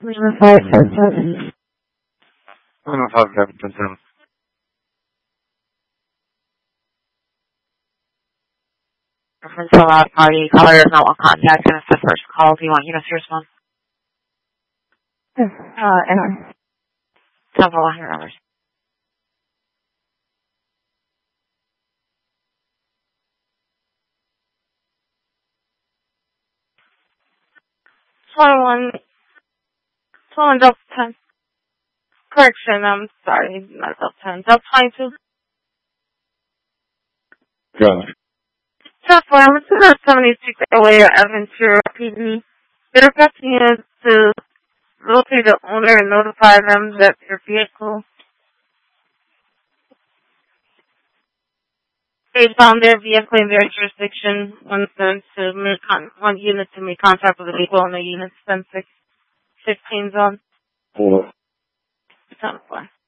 Lima 577. Lima 577. Reference to a loud party. Caller does not want contact and it's the first call. Do you want units to respond? NR. Tell for 100 hours. One Delta 10. Correction, I'm sorry, not Delta 10. Delta 22. Got it. Trust I'm at 76 away at Aventura PD. They're requesting you to locate the owner and notify them that your vehicle, they found their vehicle in their jurisdiction, one unit to make contact with the vehicle on the unit 10-6-15 zone. Hold up. It's on the floor.